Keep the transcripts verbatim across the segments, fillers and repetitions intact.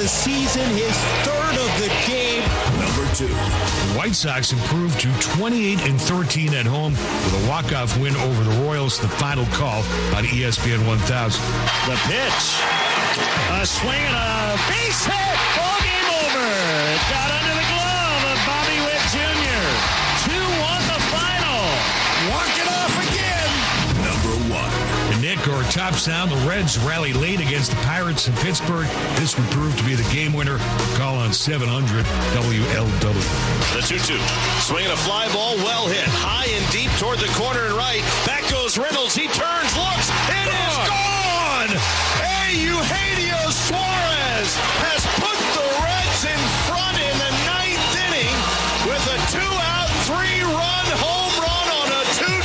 the season, his third of the game. Number two. The White Sox improved to twenty-eight and thirteen at home with a walk-off win over the Royals. The final call on E S P N one thousand. The pitch. A swing and a base hit. Ball game over. It got under the glove of Bobby Witt Junior two one the final. Walk it off again. Number one. And Nick, our top sound, the Reds rally late against the Pirates in Pittsburgh. This would prove to be the game winner. Call on seven hundred W L W. The two two. Swinging a fly ball, well hit. High and deep toward the corner and right. Back goes Reynolds. He turns, looks. It is gone! Eugenio Suarez has put the Reds in front in the ninth inning with a two-out, three-run home run on a two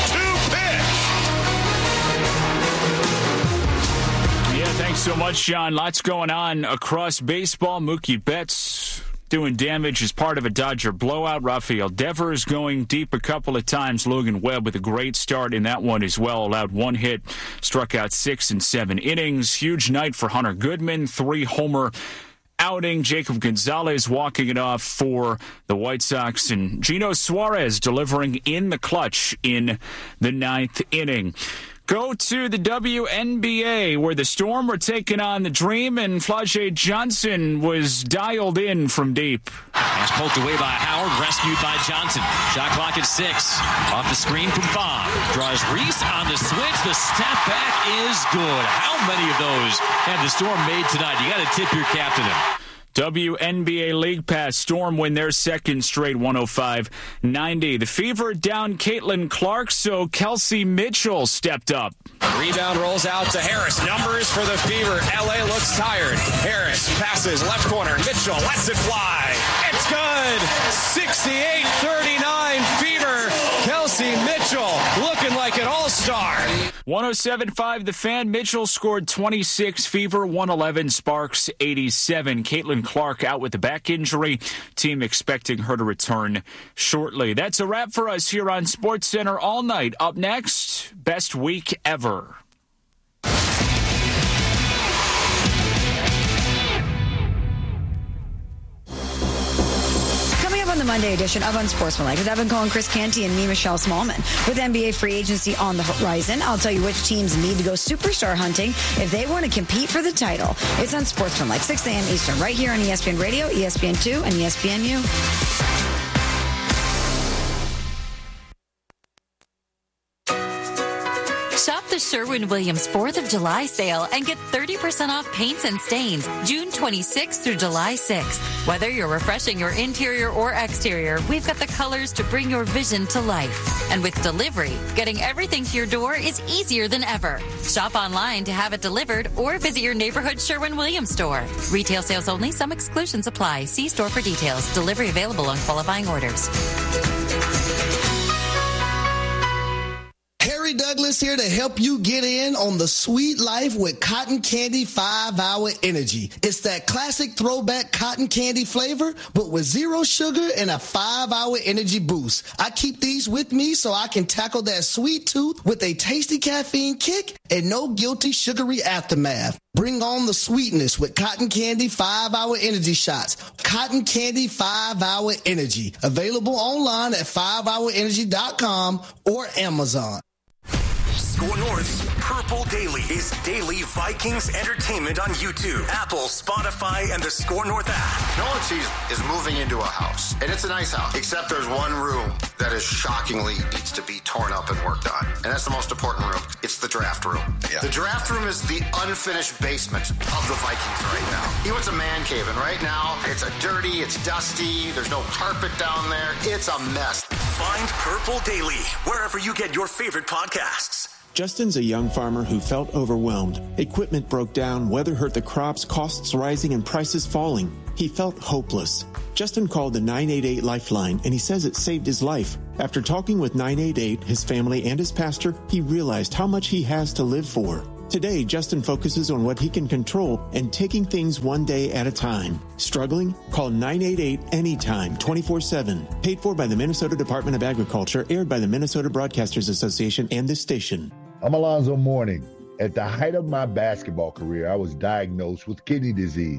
two pitch. Yeah, thanks so much, Sean. Lots going on across baseball. Mookie Betts doing damage as part of a Dodger blowout. Rafael Devers going deep a couple of times. Logan Webb with a great start in that one as well. Allowed one hit, struck out six in seven innings. Huge night for Hunter Goodman. Three-homer outing. Jacob Gonzalez walking it off for the White Sox. And Gino Suarez delivering in the clutch in the ninth inning. Go to the W N B A, where the Storm were taking on the Dream, and Flau'jae Johnson was dialed in from deep. Pass poked away by Howard, rescued by Johnson. Shot clock at six. Off the screen from Bob. Draws Reese on the switch. The step back is good. How many of those have the Storm made tonight? You got to tip your cap to them. W N B A League Pass. Storm win their second straight, one oh five ninety. The Fever down Caitlin Clark, so Kelsey Mitchell stepped up. Rebound rolls out to Harris. Numbers for the Fever. L A looks tired. Harris passes left corner. Mitchell lets it fly. It's good. sixty-eight thirty-nine Fever. Kelsey Mitchell looking like an all-star. one oh seven point five The Fan. Mitchell scored twenty-six. Fever one eleven. Sparks eighty-seven. Caitlin Clark out with a back injury. Team expecting her to return shortly. That's a wrap for us here on SportsCenter all night. Up next, best week ever. On the Monday edition of Unsportsmanlike with Evan Cohen, Chris Canty, and me, Michelle Smallman. With N B A free agency on the horizon, I'll tell you which teams need to go superstar hunting if they want to compete for the title. It's Unsportsmanlike, six a.m. Eastern, right here on E S P N Radio, E S P N two, and E S P N U. Shop the Sherwin-Williams fourth of July sale and get thirty percent off paints and stains June twenty-sixth through July sixth. Whether you're refreshing your interior or exterior, we've got the colors to bring your vision to life. And with delivery, getting everything to your door is easier than ever. Shop online to have it delivered or visit your neighborhood Sherwin-Williams store. Retail sales only. Some exclusions apply. See store for details. Delivery available on qualifying orders. Harry Douglas here to help you get in on the sweet life with Cotton Candy five hour Energy. It's that classic throwback cotton candy flavor, but with zero sugar and a five hour energy boost. I keep these with me so I can tackle that sweet tooth with a tasty caffeine kick and no guilty sugary aftermath. Bring on the sweetness with Cotton Candy five hour Energy shots. Cotton Candy five hour Energy. Available online at five hour energy dot com or Amazon. Score North's Purple Daily is daily Vikings entertainment on YouTube, Apple, Spotify, and the Score North app. Nolan Cheese is moving into a house, and it's a nice house, except there's one room that is shockingly needs to be torn up and worked on, and that's the most important room. It's the draft room. Yeah. The draft room is the unfinished basement of the Vikings right now. He wants a man cave, and right now it's a dirty, it's dusty, there's no carpet down there. It's a mess. Find Purple Daily wherever you get your favorite podcasts. Justin's a young farmer who felt overwhelmed. Equipment broke down, weather hurt the crops, costs rising, and prices falling. He felt hopeless. Justin called the nine eight eight Lifeline, and he says it saved his life. After talking with nine eight eight, his family, and his pastor, he realized how much he has to live for. Today, Justin focuses on what he can control and taking things one day at a time. Struggling? Call nine eight eight anytime, twenty-four seven. Paid for by the Minnesota Department of Agriculture, aired by the Minnesota Broadcasters Association and this station. I'm Alonzo Mourning. At the height of my basketball career, I was diagnosed with kidney disease.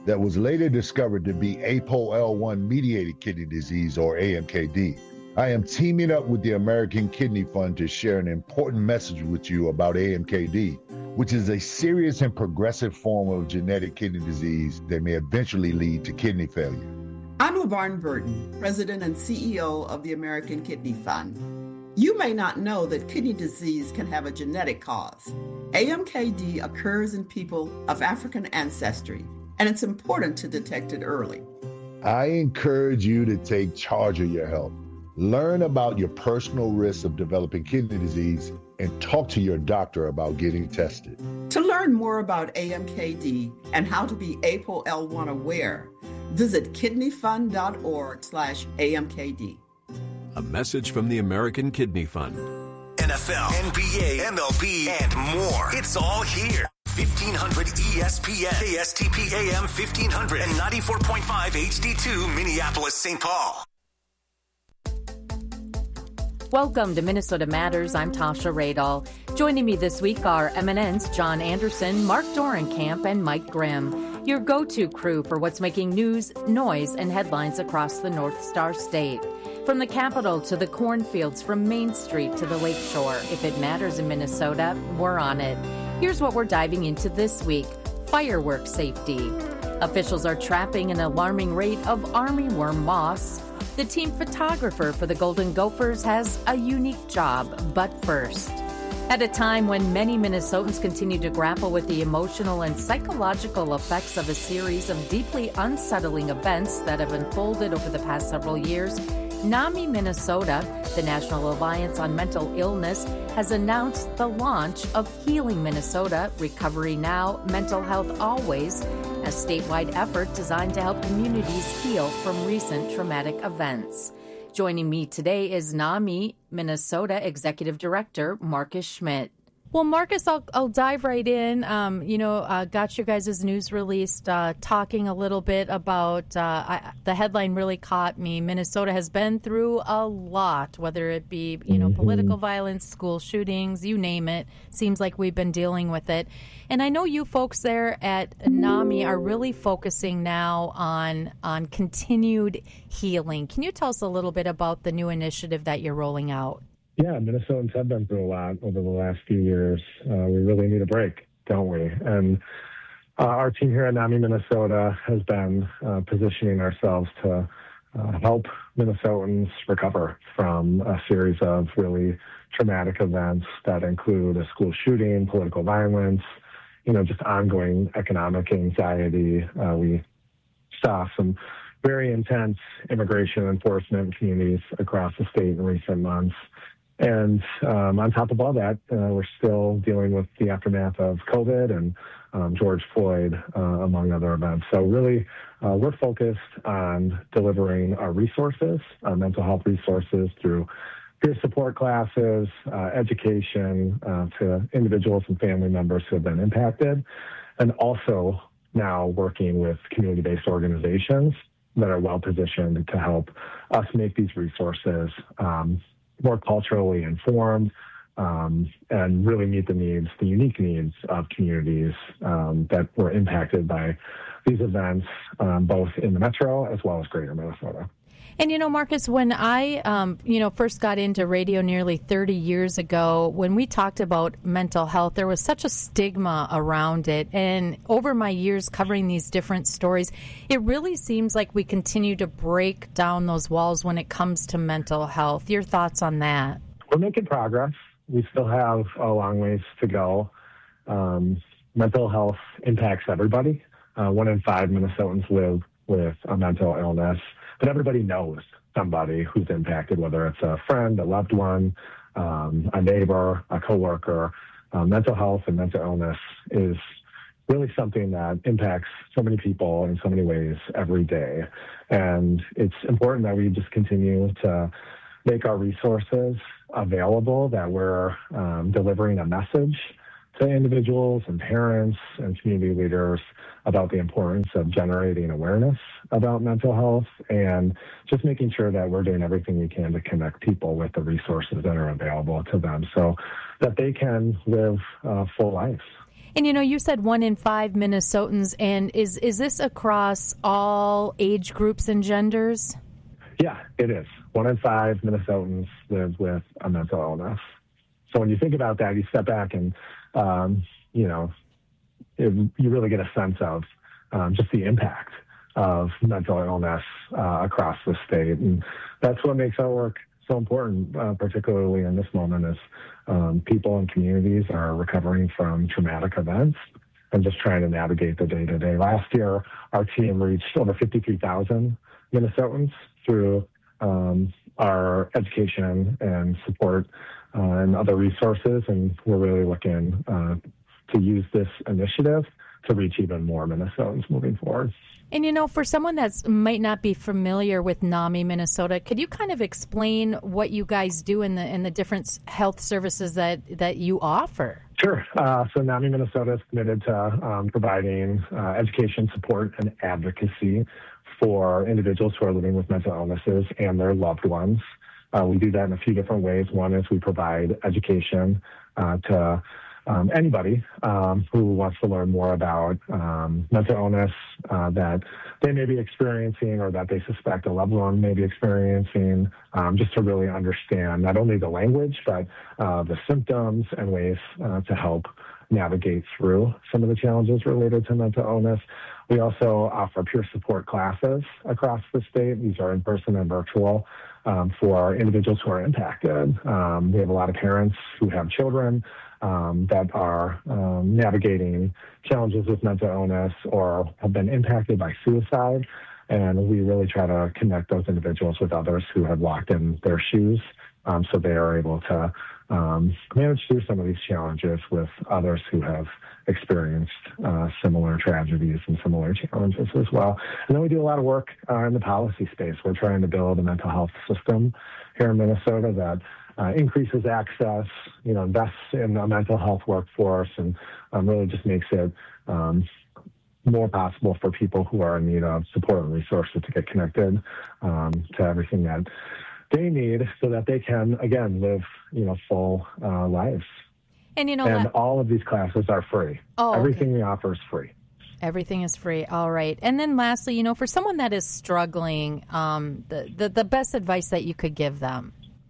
that was later discovered to be A P O L one mediated kidney disease, or A M K D. I am teaming up with the American Kidney Fund to share an important message with you about A M K D, which is a serious and progressive form of genetic kidney disease that may eventually lead to kidney failure. I'm LaVarn Burton, President and C E O of the American Kidney Fund. You may not know that kidney disease can have a genetic cause. A M K D occurs in people of African ancestry, and it's important to detect it early. I encourage you to take charge of your health. Learn about your personal risks of developing kidney disease and talk to your doctor about getting tested. To learn more about A M K D and how to be A P O L one aware, visit kidneyfund.org slash AMKD. A message from the American Kidney Fund. N F L, N B A, M L B, and more. It's all here. fifteen hundred E S P N, A S T P A M fifteen hundred, and ninety-four point five H D two, Minneapolis, Saint Paul. Welcome to Minnesota Matters. I'm Tasha Radall. Joining me this week are Eminence John Anderson, Mark Dorenkamp, and Mike Grimm, your go-to crew for what's making news, noise, and headlines across the North Star State. From the Capitol to the cornfields, from Main Street to the Lakeshore, if it matters in Minnesota, we're on it. Here's what we're diving into this week. Firework safety. Officials are trapping an alarming rate of armyworm moths. The team photographer for the Golden Gophers has a unique job, but first. At a time when many Minnesotans continue to grapple with the emotional and psychological effects of a series of deeply unsettling events that have unfolded over the past several years, NAMI Minnesota, the National Alliance on Mental Illness, has announced the launch of Healing Minnesota, Recovery Now, Mental Health Always, a statewide effort designed to help communities heal from recent traumatic events. Joining me today is NAMI Minnesota Executive Director Marcus Schmidt. Well, Marcus, I'll, I'll dive right in. Um, you know, uh, got your guys' news release uh, talking a little bit about, uh, I, the headline really caught me. Minnesota has been through a lot, whether it be, you know, mm-hmm. political violence, school shootings, you name it. Seems like we've been dealing with it. And I know you folks there at NAMI are really focusing now on, on continued healing. Can you tell us a little bit about the new initiative that you're rolling out? Yeah, Minnesotans have been through a lot over the last few years. Uh, we really need a break, don't we? And uh, our team here at NAMI Minnesota has been uh, positioning ourselves to uh, help Minnesotans recover from a series of really traumatic events that include a school shooting, political violence, you know, just ongoing economic anxiety. Uh, we saw some very intense immigration enforcement in communities across the state in recent months. And um, on top of all that, uh, we're still dealing with the aftermath of COVID and um, George Floyd, uh, among other events. So really, uh, we're focused on delivering our resources, our mental health resources through peer support classes, uh, education uh, to individuals and family members who have been impacted, and also now working with community-based organizations that are well-positioned to help us make these resources um, more culturally informed um, and really meet the needs, the unique needs of communities um, that were impacted by these events, um, both in the metro as well as greater Minnesota. And, you know, Marcus, when I, um, you know, first got into radio nearly thirty years ago, when we talked about mental health, there was such a stigma around it. And over my years covering these different stories, it really seems like we continue to break down those walls when it comes to mental health. Your thoughts on that? We're making progress. We still have a long ways to go. Um, mental health impacts everybody. Uh, one in five Minnesotans live with a mental illness. But everybody knows somebody who's impacted, whether it's a friend, a loved one, um, a neighbor, a coworker. Uh, mental health and mental illness is really something that impacts so many people in so many ways every day. And it's important that we just continue to make our resources available, that we're um, delivering a message to individuals and parents and community leaders about the importance of generating awareness about mental health and just making sure that we're doing everything we can to connect people with the resources that are available to them so that they can live uh, full lives. And, you know, you said one in five Minnesotans, and is is this across all age groups and genders? Yeah, it is. One in five Minnesotans live with a mental illness. So when you think about that, you step back and, um, you know, it, you really get a sense of um, just the impact of mental illness uh, across the state. And that's what makes our work so important, uh, particularly in this moment, is um, people and communities are recovering from traumatic events and just trying to navigate the day-to-day. Last year, our team reached over fifty-three thousand Minnesotans through um, our education and support uh, and other resources, and we're really looking uh, to use this initiative to reach even more Minnesotans moving forward. And, you know, for someone that might not be familiar with NAMI Minnesota, could you kind of explain what you guys do in the in the different health services that, that you offer? Sure. Uh, so NAMI Minnesota is committed to um, providing uh, education, support, and advocacy for individuals who are living with mental illnesses and their loved ones. Uh, we do that in a few different ways. One is we provide education uh, to Um, anybody um, who wants to learn more about um, mental illness uh, that they may be experiencing or that they suspect a loved one may be experiencing, um, just to really understand not only the language, but uh, the symptoms and ways uh, to help navigate through some of the challenges related to mental illness. We also offer peer support classes across the state. These are in person and virtual um, for individuals who are impacted. Um, we have a lot of parents who have children Um, that are um, navigating challenges with mental illness or have been impacted by suicide. And we really try to connect those individuals with others who have walked in their shoes um, so they are able to um, manage through some of these challenges with others who have experienced uh, similar tragedies and similar challenges as well. And then we do a lot of work uh, in the policy space. We're trying to build a mental health system here in Minnesota that Uh, increases access, you know, invests in a mental health workforce, and um, really just makes it um, more possible for people who are in need of support and resources to get connected um, to everything that they need so that they can, again, live, you know, full uh, lives. And, you know, and that- all of these classes are free. Oh, Everything okay. we offer is free. Everything is free. All right. And then lastly, you know, for someone that is struggling, um, the, the, the best advice that you could give them?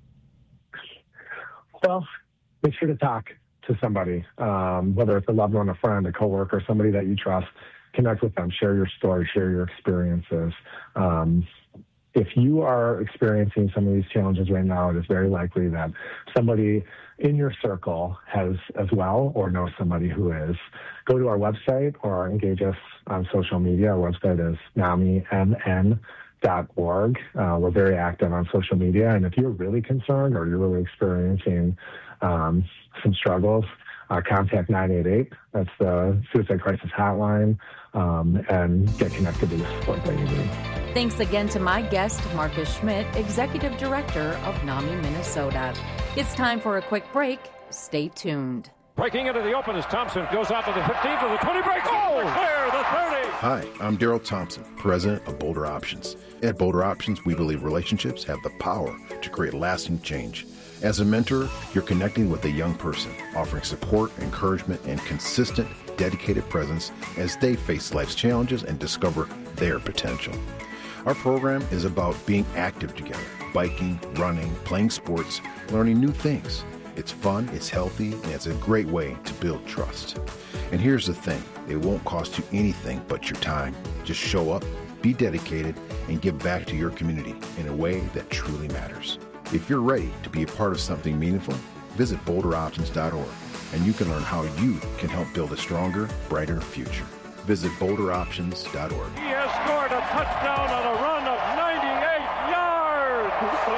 Well, make sure to talk to somebody, um, whether it's a loved one, a friend, a coworker, somebody that you trust. Connect with them, share your story, share your experiences. Um, if you are experiencing some of these challenges right now, it is very likely that somebody in your circle has as well or knows somebody who is. Go to our website or engage us on social media. Our website is NAMI M N dot org. Uh, we're very active on social media, and if you're really concerned or you're really experiencing um, some struggles, uh, contact nine eight eight. That's the suicide crisis hotline, um, and get connected to the support that you need. Thanks again to my guest, Marcus Schmidt, Executive Director of NAMI Minnesota. It's time for a quick break. Stay tuned. Breaking into the open as Thompson goes out to the fifteen for the twenty break. Oh, clear the thirty. Hi, I'm Daryl Thompson, president of Boulder Options. At Boulder Options, we believe relationships have the power to create lasting change. As a mentor, you're connecting with a young person, offering support, encouragement, and consistent, dedicated presence as they face life's challenges and discover their potential. Our program is about being active together, biking, running, playing sports, learning new things. It's fun, it's healthy, and it's a great way to build trust. And here's the thing, it won't cost you anything but your time. Just show up, be dedicated, and give back to your community in a way that truly matters. If you're ready to be a part of something meaningful, visit boulder options dot org, and you can learn how you can help build a stronger, brighter future. Visit boulder options dot org. He has scored a touchdown on a run of ninety-eight yards.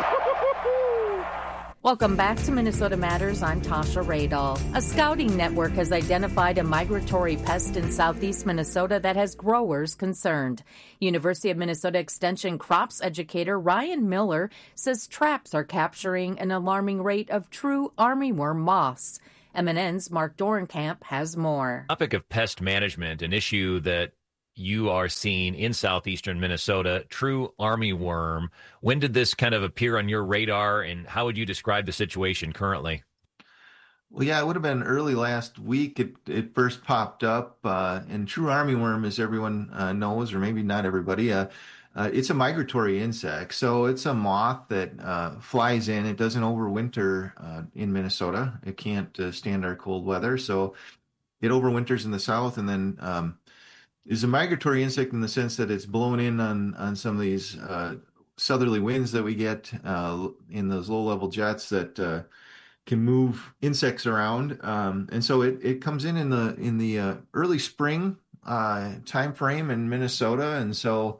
Welcome back to Minnesota Matters. I'm Tasha Radall. A scouting network has identified a migratory pest in southeast Minnesota that has growers concerned. University of Minnesota Extension crops educator Ryan Miller says traps are capturing an alarming rate of true armyworm moths. M N N's Mark Dorenkamp has more. Topic of pest management, an issue that you are seeing in southeastern Minnesota, true armyworm. When did this kind of appear on your radar, and how would you describe the situation currently? Well, yeah, it would have been early last week. It it first popped up, uh, and true armyworm, as everyone uh, knows, or maybe not everybody, uh, uh, it's a migratory insect. So it's a moth that uh, flies in. It doesn't overwinter uh, in Minnesota. It can't uh, stand our cold weather, so it overwinters in the south, and then um, is a migratory insect in the sense that it's blown in on on some of these uh, southerly winds that we get uh, in those low level jets that. Uh, can move insects around, um, and so it, it comes in in the in the uh, early spring uh, time frame in Minnesota, and so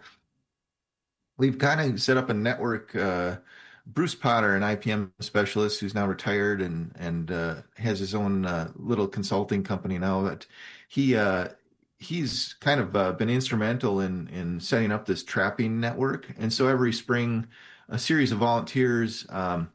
we've kind of set up a network. Uh, Bruce Potter, an I P M specialist who's now retired and and uh, has his own uh, little consulting company now, that he uh, he's kind of uh, been instrumental in in setting up this trapping network, and so every spring, a series of volunteers um,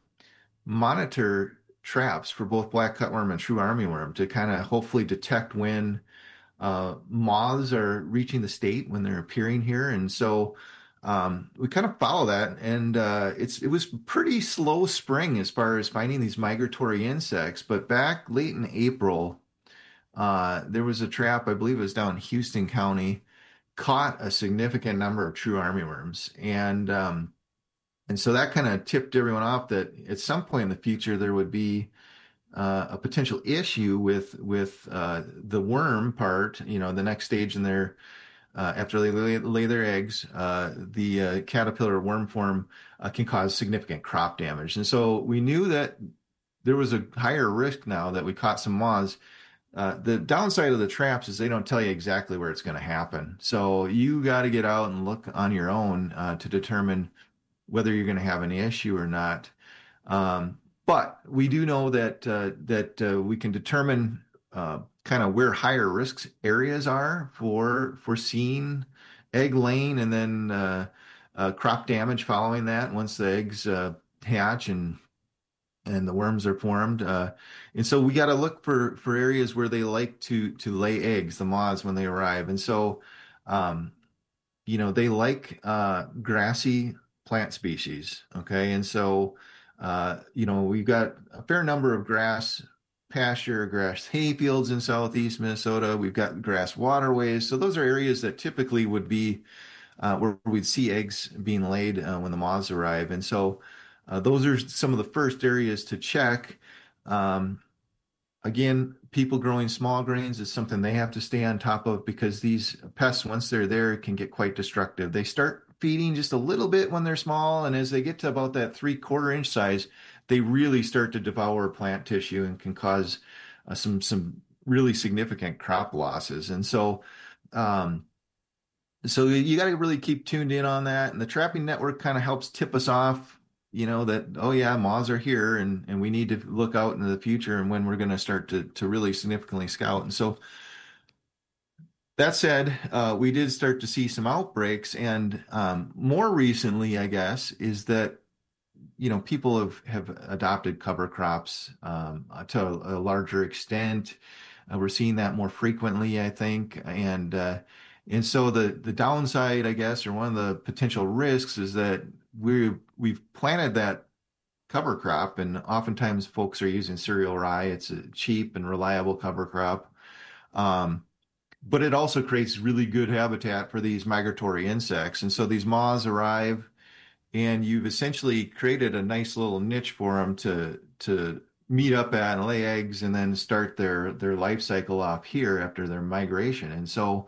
monitor traps for both black cutworm and true armyworm to kind of hopefully detect when uh, moths are reaching the state, when they're appearing here. And so um, we kind of follow that. And uh, it's it was pretty slow spring as far as finding these migratory insects. But back late in April, uh, there was a trap, I believe it was down in Houston County, caught a significant number of true armyworms. And um, And so that kind of tipped everyone off that at some point in the future there would be uh, a potential issue with with uh, the worm part. You know, the next stage in their uh, after they lay, lay their eggs, uh, the uh, caterpillar worm form uh, can cause significant crop damage. And so we knew that there was a higher risk now that we caught some moths. Uh, the downside of the traps is they don't tell you exactly where it's going to happen. So you got to get out and look on your own uh, to determine whether you're going to have any issue or not. Um, but we do know that uh, that uh, we can determine uh, kind of where higher risk areas are for for seeing egg laying and then uh, uh, crop damage following that once the eggs uh, hatch and and the worms are formed. Uh, and so we got to look for for areas where they like to to lay eggs, the moths, when they arrive. And so, um, you know, they like uh, grassy plant species. Okay. And so, uh, you know, we've got a fair number of grass pasture, grass hay fields in southeast Minnesota. We've got grass waterways. So those are areas that typically would be uh, where we'd see eggs being laid uh, when the moths arrive. And so uh, those are some of the first areas to check. Um, again, people growing small grains is something they have to stay on top of, because these pests, once they're there, can get quite destructive. They start feeding just a little bit when they're small, and as they get to about that three quarter inch size, they really start to devour plant tissue and can cause uh, some some really significant crop losses. And so um, so you got to really keep tuned in on that. And the trapping network kind of helps tip us off, you know, that, oh yeah, moths are here, and and we need to look out into the future and when we're going to start to to really significantly scout. And so that said, uh, we did start to see some outbreaks, and um, more recently, I guess, is that, you know, people have, have adopted cover crops um, to a, a larger extent. Uh, we're seeing that more frequently, I think, and uh, and so the the downside, I guess, or one of the potential risks is that we we've planted that cover crop, and oftentimes folks are using cereal rye. It's a cheap and reliable cover crop. Um, But it also creates really good habitat for these migratory insects. And so these moths arrive, and you've essentially created a nice little niche for them to to meet up at and lay eggs and then start their, their life cycle off here after their migration. And so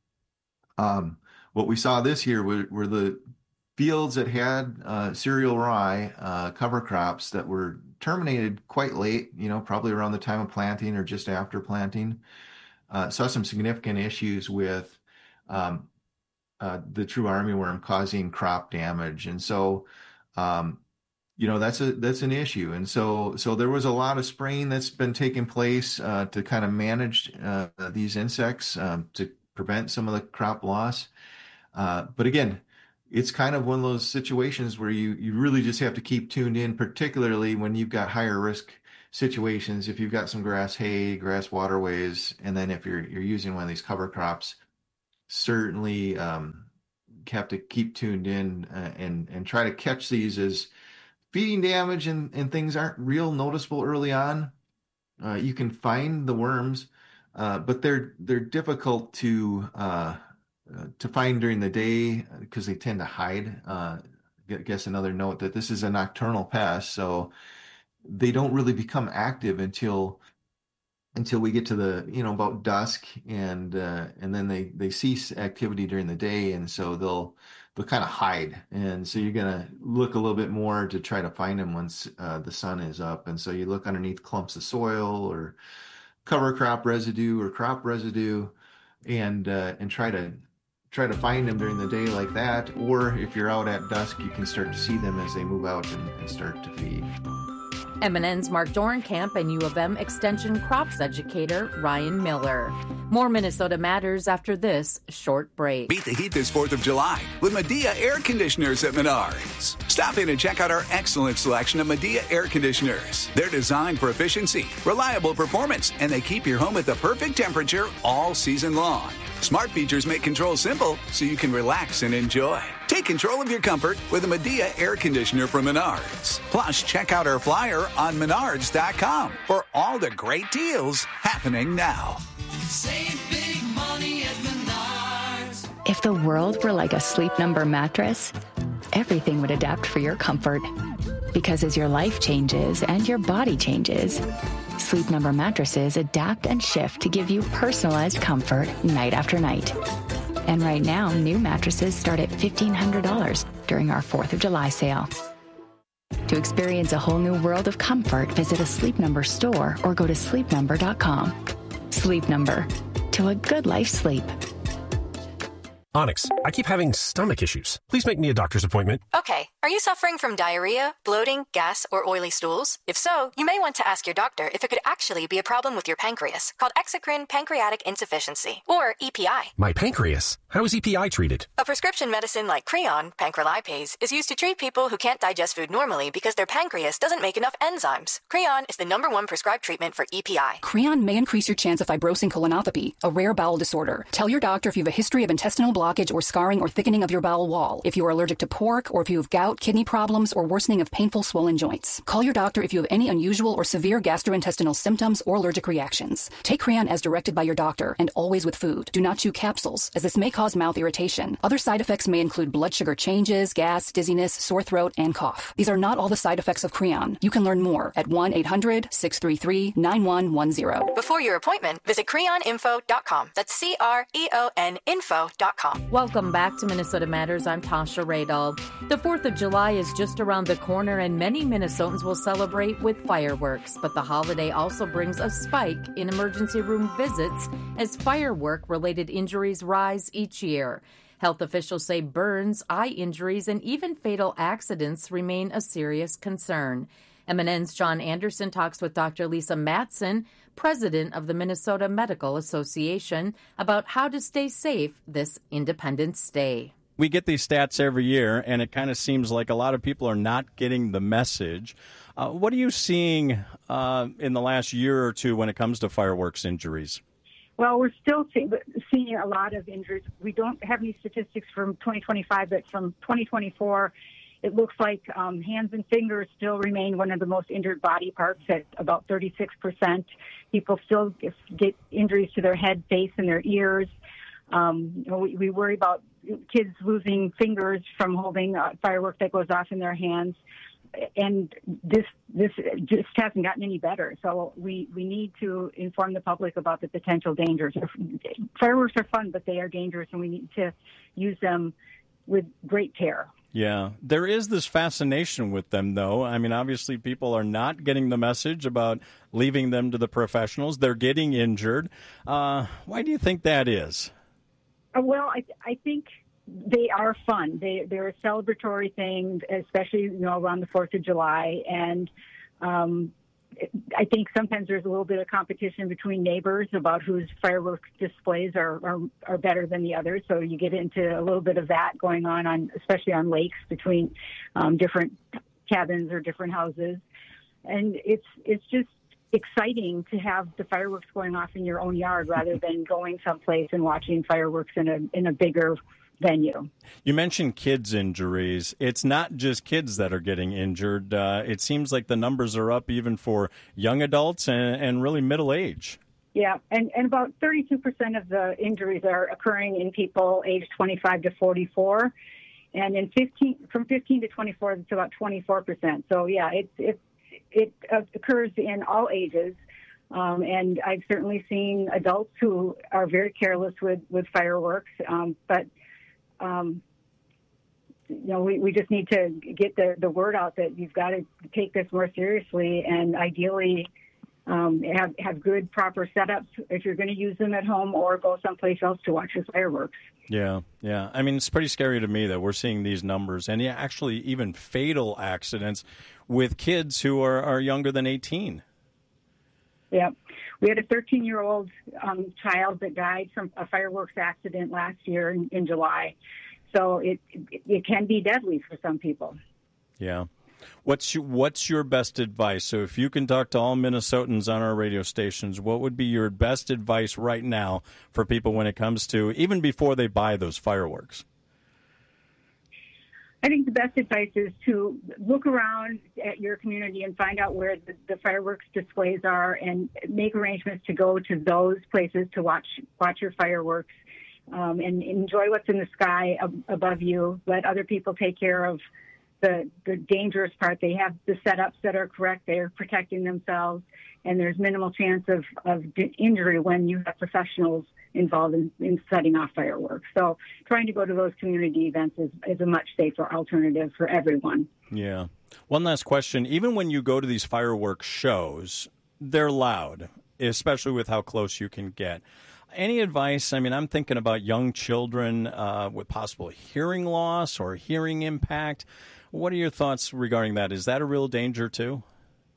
um, what we saw this year were, were the fields that had uh, cereal rye uh, cover crops that were terminated quite late, you know, probably around the time of planting or just after planting. Uh, saw some significant issues with um, uh, the true armyworm causing crop damage, and so um, you know that's a that's an issue. And so so there was a lot of spraying that's been taking place uh, to kind of manage uh, these insects um, to prevent some of the crop loss. Uh, but again, it's kind of one of those situations where you you really just have to keep tuned in, particularly when you've got higher risk situations. If you've got some grass hay, grass waterways, and then if you're you're using one of these cover crops, certainly um, have to keep tuned in uh, and and try to catch these as feeding damage and, and things aren't real noticeable early on. Uh, you can find the worms, uh, but they're they're difficult to uh, uh, to find during the day because they tend to hide. Uh, I guess another note that this is a nocturnal pest, so they don't really become active until until we get to the, you know, about dusk, and uh, and then they they cease activity during the day, and so they'll they'll kind of hide, and so you're gonna look a little bit more to try to find them once uh, the sun is up, and so you look underneath clumps of soil or cover crop residue or crop residue, and uh, and try to try to find them during the day like that, or if you're out at dusk, you can start to see them as they move out and, and start to feed. M and N's Mark Dorenkamp and U of M Extension crops educator Ryan Miller. More Minnesota Matters after this short break. Beat the heat this fourth of July with Medea air conditioners at Menards. Stop in and check out our excellent selection of Medea air conditioners. They're designed for efficiency, reliable performance, and they keep your home at the perfect temperature all season long. Smart features make control simple so you can relax and enjoy. Take control of your comfort with a Medea air conditioner from Menards. Plus, check out our flyer on menards dot com for all the great deals happening now. Save big money at Menards. If the world were like a Sleep Number mattress, everything would adapt for your comfort. Because as your life changes and your body changes, Sleep Number mattresses adapt and shift to give you personalized comfort night after night. And right now, new mattresses start at fifteen hundred dollars during our fourth of July sale. To experience a whole new world of comfort, visit a Sleep Number store or go to sleep number dot com. Sleep Number. To a good life sleep. Onyx, I keep having stomach issues. Please make me a doctor's appointment. Okay. Are you suffering from diarrhea, bloating, gas, or oily stools? If so, you may want to ask your doctor if it could actually be a problem with your pancreas, called exocrine pancreatic insufficiency, or E P I. My pancreas? How is E P I treated? A prescription medicine like Creon, pancrelipase, is used to treat people who can't digest food normally because their pancreas doesn't make enough enzymes. Creon is the number one prescribed treatment for E P I. Creon may increase your chance of fibrosing colonopathy, a rare bowel disorder. Tell your doctor if you have a history of intestinal blockage or scarring or thickening of your bowel wall, if you are allergic to pork, or if you have gout, kidney problems, or worsening of painful swollen joints. Call your doctor if you have any unusual or severe gastrointestinal symptoms or allergic reactions. Take Creon as directed by your doctor and always with food. Do not chew capsules, as this may cause mouth irritation. Other side effects may include blood sugar changes, gas, dizziness, sore throat, and cough. These are not all the side effects of Creon. You can learn more at one eight hundred six three three nine one one zero. Before your appointment, visit creon info dot com. That's C R E O N info dot com. Welcome back to Minnesota Matters. I'm Tasha Radal. The fourth of July is just around the corner, and many Minnesotans will celebrate with fireworks. But the holiday also brings a spike in emergency room visits as firework-related injuries rise each year. Health officials say burns, eye injuries, and even fatal accidents remain a serious concern. M and N's John Anderson talks with Doctor Lisa Matson, president of the Minnesota Medical Association, about how to stay safe this Independence Day. We get these stats every year, and it kind of seems like a lot of people are not getting the message. Uh, what are you seeing uh, in the last year or two when it comes to fireworks injuries? Well, we're still see- seeing a lot of injuries. We don't have any statistics from twenty twenty-five, but from twenty twenty-four, it looks like um, hands and fingers still remain one of the most injured body parts at about thirty-six percent. People still get injuries to their head, face, and their ears. Um, you know, we, we worry about kids losing fingers from holding uh, fireworks that goes off in their hands. And this this just hasn't gotten any better. So we, we need to inform the public about the potential dangers. Fireworks are fun, but they are dangerous, and we need to use them with great care. Yeah, there is this fascination with them, though. I mean, obviously, people are not getting the message about leaving them to the professionals. They're getting injured. Uh, why do you think that is? Uh, well, I, I think they are fun. They, they're a celebratory thing, especially, you know, around the fourth of July. And um, I think sometimes there's a little bit of competition between neighbors about whose fireworks displays are, are, are better than the others. So you get into a little bit of that going on, on especially on lakes between um, different cabins or different houses. And it's it's just exciting to have the fireworks going off in your own yard rather than going someplace and watching fireworks in a in a bigger venue. You mentioned kids' injuries. It's not just kids that are getting injured. Uh, it seems like the numbers are up even for young adults and, and really middle age. Yeah, and, and about thirty-two percent of the injuries are occurring in people aged twenty-five to forty-four. And in fifteen, from fifteen to twenty-four, it's about twenty-four percent. So, yeah, it, it, it occurs in all ages. Um, and I've certainly seen adults who are very careless with, with fireworks. Um, but, um, you know, we, we just need to get the, the word out that you've got to take this more seriously and ideally um, have, have good, proper setups if you're going to use them at home or go someplace else to watch your fireworks. Yeah, yeah. I mean, it's pretty scary to me that we're seeing these numbers and yeah, actually even fatal accidents with kids who are, are younger than eighteen. Yeah. We had a thirteen-year-old um, child that died from a fireworks accident last year in, in July. So it, it it can be deadly for some people. Yeah. What's your, what's your best advice? So if you can talk to all Minnesotans on our radio stations, what would be your best advice right now for people when it comes to, even before they buy those fireworks? I think the best advice is to look around at your community and find out where the, the fireworks displays are and make arrangements to go to those places to watch watch your fireworks um, and enjoy what's in the sky ab- above you. Let other people take care of the, the dangerous part. They have the setups that are correct. They're protecting themselves, and there's minimal chance of, of injury when you have professionals involved in, in setting off fireworks. So trying to go to those community events is, is a much safer alternative for everyone. Yeah. One last question. Even when you go to these fireworks shows, they're loud, especially with how close you can get. Any advice? I mean, I'm thinking about young children uh, with possible hearing loss or hearing impact. What are your thoughts regarding that? Is that a real danger too?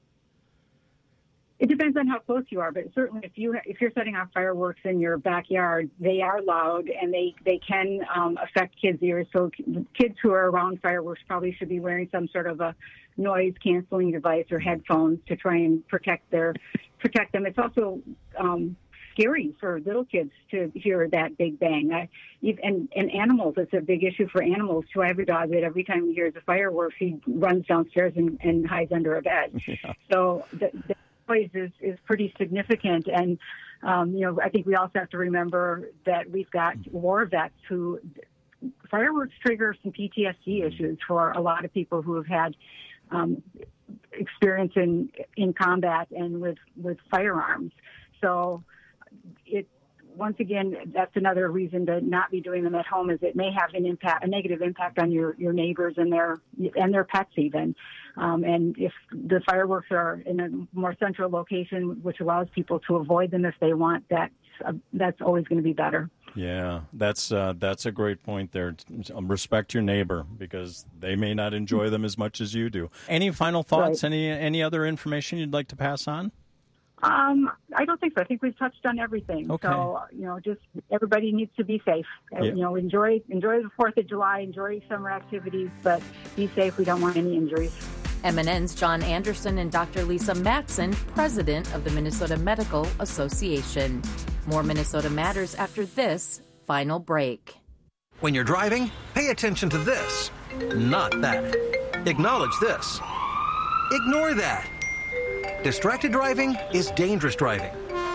It depends on how close you are, but certainly if you if you're setting off fireworks in your backyard, they are loud and they they can um, affect kids' ears. So kids who are around fireworks probably should be wearing some sort of a noise canceling device or headphones to try and protect their protect them. It's also um, scary for little kids to hear that big bang. I, and and animals, it's a big issue for animals too. I have a dog that every time he hears a fireworks, he runs downstairs and, and hides under a bed. Yeah. So the, the noise is, is pretty significant. And, um, you know, I think we also have to remember that we've got war vets who fireworks trigger some P T S D issues for a lot of people who have had um, experience in, in combat and with, with firearms. So it, once again, that's another reason to not be doing them at home is it may have an impact, a negative impact on your, your neighbors and their, and their pets even. Um, and if the fireworks are in a more central location, which allows people to avoid them if they want, that's, uh, that's always going to be better. Yeah, that's uh, that's a great point there. Respect your neighbor because they may not enjoy them as much as you do. Any final thoughts? Right. Any any other information you'd like to pass on? Um, I don't think so. I think we've touched on everything. Okay. So, you know, just everybody needs to be safe. Yeah. You know, enjoy enjoy the fourth of July, enjoy summer activities, but be safe. We don't want any injuries. M N N's John Anderson and Doctor Lisa Matson, president of the Minnesota Medical Association. More Minnesota Matters after this final break. When you're driving, pay attention to this, not that. Acknowledge this. Ignore that. Distracted driving is dangerous driving.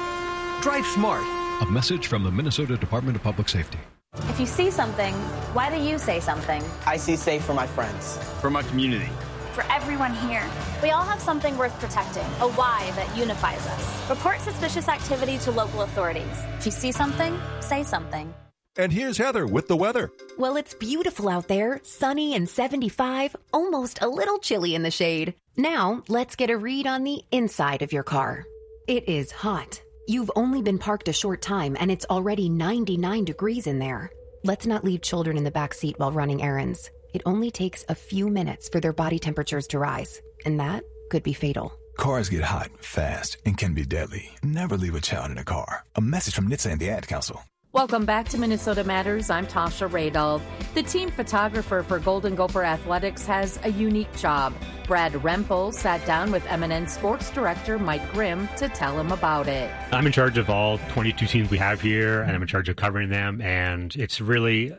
Drive smart. A message from the Minnesota Department of Public Safety. If you see something, why do you say something? I see safe for my friends. For my community. For everyone here. We all have something worth protecting, a why that unifies us. Report suspicious activity to local authorities. If you see something, say something. And here's Heather with the weather. Well, it's beautiful out there, sunny and seventy-five, almost a little chilly in the shade. Now, let's get a read on the inside of your car. It is hot. You've only been parked a short time and it's already ninety-nine degrees in there. Let's not leave children in the back seat while running errands. It only takes a few minutes for their body temperatures to rise, and that could be fatal. Cars get hot, fast, and can be deadly. Never leave a child in a car. A message from N H T S A and the Ad Council. Welcome back to Minnesota Matters. I'm Tasha Radal. The team photographer for Golden Gopher Athletics has a unique job. Brad Rempel sat down with M N N sports director Mike Grimm to tell him about it. I'm in charge of all twenty-two teams we have here, and I'm in charge of covering them, and it's really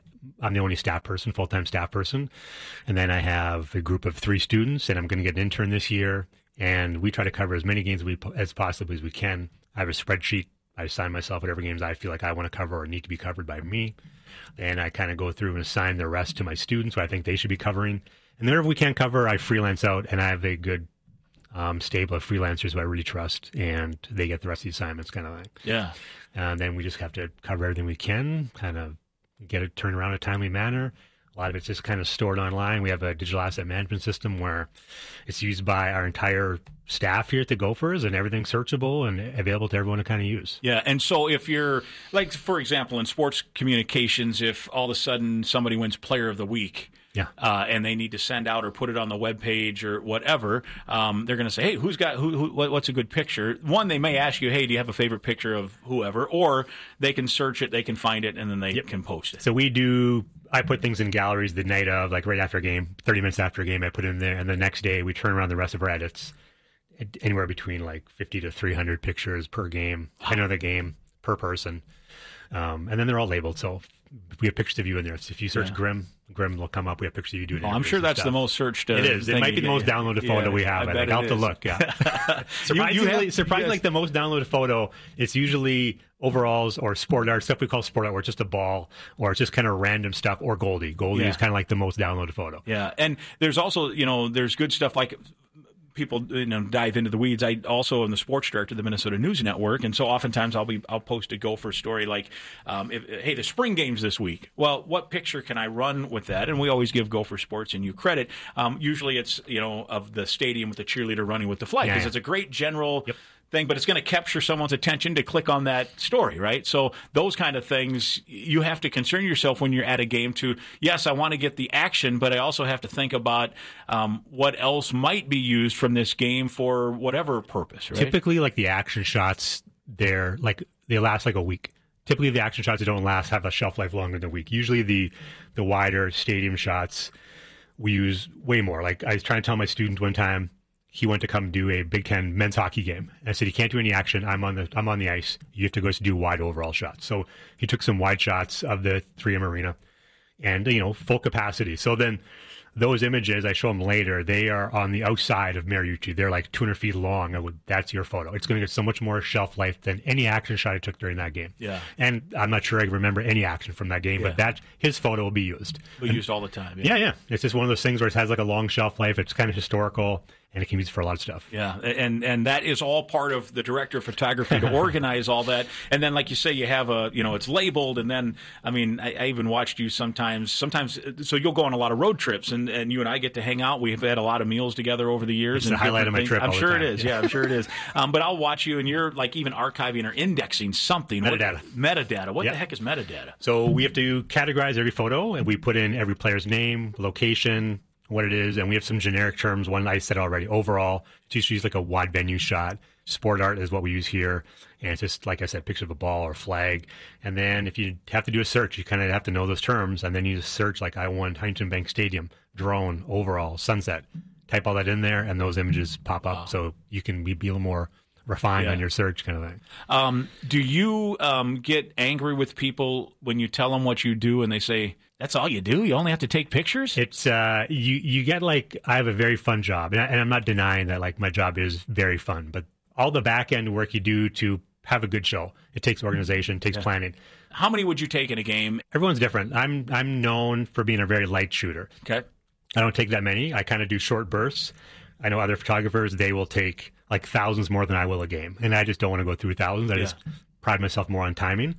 I'm the only staff person, full-time staff person. And then I have a group of three students, and I'm going to get an intern this year. And we try to cover as many games as, we, as possibly as we can. I have a spreadsheet. I assign myself whatever games I feel like I want to cover or need to be covered by me. And I kind of go through and assign the rest to my students who I think they should be covering. And then if we can't cover, I freelance out, and I have a good um, stable of freelancers who I really trust, and they get the rest of the assignments kind of thing. Yeah. And then we just have to cover everything we can, kind of get it turned around in a timely manner. A lot of it's just kind of stored online. We have a digital asset management system where it's used by our entire staff here at the Gophers, and everything's searchable and available to everyone to kind of use. Yeah, and so if you're, like, for example, in sports communications, if all of a sudden somebody wins Player of the Week, yeah, uh, and they need to send out or put it on the webpage or whatever, um, they're going to say, hey, who's got who, who? What's a good picture? One, they may ask you, hey, do you have a favorite picture of whoever? Or they can search it, they can find it, and then they yep. can post it. So we do. I put things in galleries the night of, like right after a game, thirty minutes after a game, I put it in there, and the next day we turn around the rest of our edits. Anywhere between like fifty to three hundred pictures per game, depending on the game, per person. Um, and then they're all labeled. So we have pictures of you in there. So if you search yeah. Grim, Grim will come up. We have pictures of you doing it. Oh, I'm sure that's stuff. the most searched. Uh, it is. It might be the most downloaded photo yeah, we have. I, I think. I'll have to look. Yeah. surprisingly, you, you have, surprisingly yes. like the most downloaded photo, it's usually overalls or sport art, stuff we call sport art, where it's just a ball or it's just kind of random stuff, or Goldie. Goldie yeah. is kind of like the most downloaded photo. Yeah. And there's also, you know, there's good stuff like people, you know, dive into the weeds. I also am the sports director of the Minnesota News Network, and so oftentimes I'll be I'll post a Gopher story like, um, if, hey, the spring games this week. Well, what picture can I run with that? And we always give Gopher Sports and you credit. Um, usually it's, you know, of the stadium with the cheerleader running with the flag, because yeah, yeah. it's a great general yep. thing, but it's going to capture someone's attention to click on that story, right? So those kind of things, you have to concern yourself when you're at a game to, yes, I want to get the action, but I also have to think about um, what else might be used from this game for whatever purpose, right? Typically, like the action shots, they're like they last like a week. Typically, the action shots that don't last have a shelf life longer than a week. Usually, the the wider stadium shots we use way more. Like I was trying to tell my student one time, he went to come do a Big Ten men's hockey game. And I said, "You can't do any action. I'm on the I'm on the ice. You have to go to do wide overall shots." So he took some wide shots of the three M arena, and you know, full capacity. So then those images, I show them later, they are on the outside of Mariucci. They're like two hundred feet long. I would, that's your photo. It's going to get so much more shelf life than any action shot I took during that game. Yeah. And I'm not sure I remember any action from that game, yeah. but that his photo will be used. Be and, used all the time. Yeah. yeah, yeah. It's just one of those things where it has like a long shelf life. It's kind of historical, and it can be used for a lot of stuff. Yeah, and and that is all part of the director of photography to organize all that. And then, like you say, you have a, you know, it's labeled. And then, I mean, I, I even watched you sometimes, sometimes, so you'll go on a lot of road trips, and, and you and I get to hang out. We've had a lot of meals together over the years. It's the highlight of my things. trip. I'm all sure the time. it is. Yeah, I'm sure it is. Um, but I'll watch you, and you're like even archiving or indexing something. Metadata. What, metadata. What yep. the heck is metadata? So we have to categorize every photo, and we put in every player's name, location, what it is, and we have some generic terms. One I said already, overall. It's usually like a wide venue shot. Sport art is what we use here, and it's just, like I said, picture of a ball or flag. And then if you have to do a search, you kind of have to know those terms, and then you just search like I won Huntington Bank Stadium, drone, overall, sunset. Type all that in there, and those images pop up, wow. so you can be, be a little more refined yeah. on your search kind of thing. Um, do you um, get angry with people when you tell them what you do and they say, that's all you do? You only have to take pictures? It's uh, you. You get like I have a very fun job, and, I, and I'm not denying that. Like my job is very fun, but all the back end work you do to have a good show, it takes organization, it takes yeah. planning. How many would you take in a game? Everyone's different. I'm I'm known for being a very light shooter. Okay, I don't take that many. I kind of do short bursts. I know other photographers, they will take like thousands more than I will a game, and I just don't want to go through thousands. I yeah. just pride myself more on timing.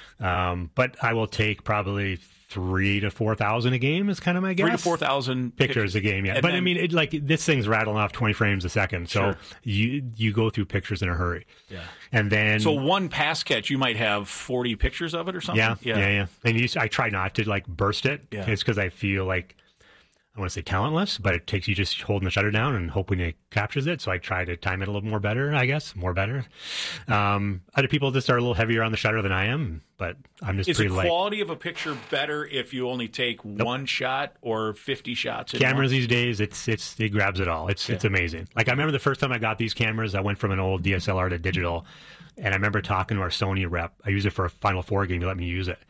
Um, but I will take probably three to four thousand a game is kind of my guess. Three to four thousand pictures a game, yeah. And but then, I mean, it, like this thing's rattling off twenty frames a second, so sure. you you go through pictures in a hurry. Yeah, and then so one pass catch, you might have forty pictures of it or something. Yeah, yeah, yeah. yeah. And you, I try not to like burst it. Yeah. It's because I feel like I want to say talentless, but it takes you just holding the shutter down and hoping it captures it. So I try to time it a little more better, I guess, more better. Um, other people just are a little heavier on the shutter than I am, but I'm just Is pretty light. Is the quality of a picture better if you only take nope. one shot or fifty shots? In cameras one? These days, it's it's it grabs it all. It's yeah. it's amazing. Like I remember the first time I got these cameras, I went from an old D S L R to digital, and I remember talking to our Sony rep. I used it for a Final Four game. He let me use it.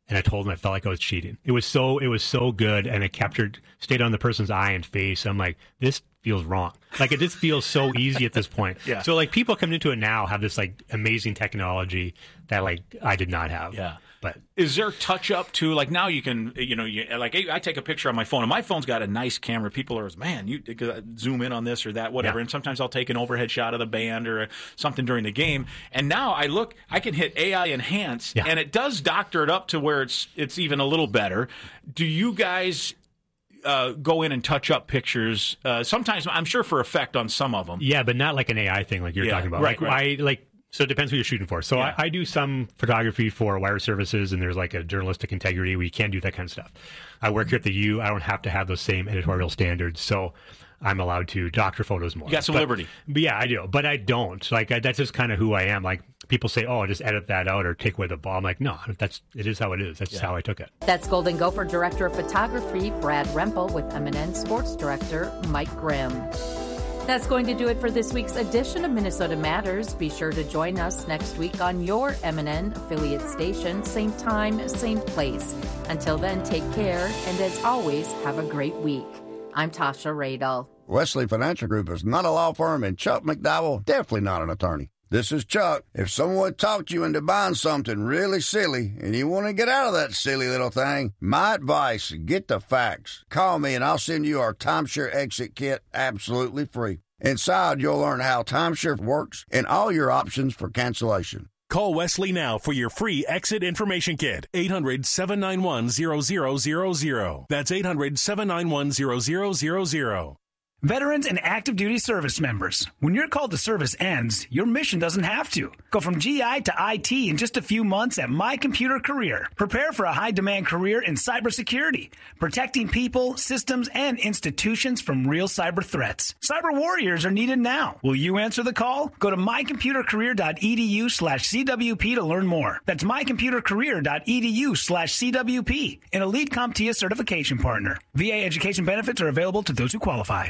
And I told them I felt like I was cheating. It was so it was so good, and it captured, stayed on the person's eye and face. I'm like, this feels wrong. Like, it just feels so easy at this point. Yeah. So, like, people coming into it now have this, like, amazing technology that, like, I did not have. Yeah. But is there touch up to, like, now you can, you know, you, like I take a picture on my phone, and my phone's got a nice camera. People are, man, you zoom in on this or that, whatever. Yeah. And sometimes I'll take an overhead shot of the band or something during the game. And now I look, I can hit A I enhance, yeah. and it does doctor it up to where it's it's even a little better. Do you guys uh, go in and touch up pictures? Uh, sometimes, I'm sure for effect on some of them. Yeah, but not like an A I thing like you're yeah, talking about. Right, like right. I like. So it depends what you're shooting for. So yeah. I, I do some photography for wire services, and there's like a journalistic integrity where you can't do that kind of stuff. I work here at the U. I don't have to have those same editorial standards, so I'm allowed to doctor photos more. You got some but, liberty. But yeah, I do. But I don't. Like, I, that's just kind of who I am. Like, people say, oh, just edit that out or take away the ball. I'm like, no, that's it is how it is. That's yeah. how I took it. That's Golden Gopher Director of Photography, Brad Rempel, with M and N Sports Director, Mike Grimm. That's going to do it for this week's edition of Minnesota Matters. Be sure to join us next week on your M and N affiliate station, same time, same place. Until then, take care, and as always, have a great week. I'm Tasha Radel. Wesley Financial Group is not a law firm, and Chuck McDowell, definitely not an attorney. This is Chuck. If someone talked you into buying something really silly and you want to get out of that silly little thing, my advice, get the facts. Call me and I'll send you our timeshare exit kit absolutely free. Inside, you'll learn how timeshare works and all your options for cancellation. Call Wesley now for your free exit information kit. eight hundred, seven nine one, zero zero zero zero. That's eight hundred, seven nine one, zero zero zero zero. Veterans and active duty service members, when your call to service ends, your mission doesn't have to. Go from G I to I T in just a few months at My Computer Career. Prepare for a high-demand career in cybersecurity, protecting people, systems, and institutions from real cyber threats. Cyber warriors are needed now. Will you answer the call? Go to mycomputercareer.edu slash CWP to learn more. That's mycomputercareer.edu slash CWP, an Elite CompTIA certification partner. V A education benefits are available to those who qualify.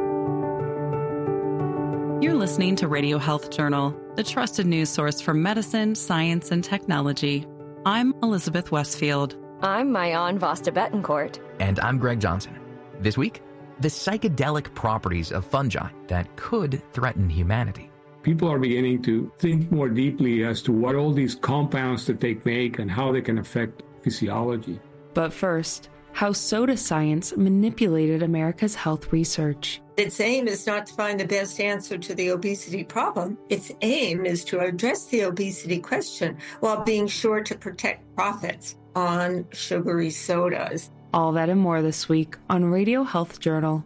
You're listening to Radio Health Journal, the trusted news source for medicine, science, and technology. I'm Elizabeth Westfield. I'm Mayan Vasta Betancourt. And I'm Greg Johnson. This week, the psychedelic properties of fungi that could threaten humanity. People are beginning to think more deeply as to what all these compounds that they make and how they can affect physiology. But first, how soda science manipulated America's health research. Its aim is not to find the best answer to the obesity problem. Its aim is to address the obesity question while being sure to protect profits on sugary sodas. All that and more this week on Radio Health Journal.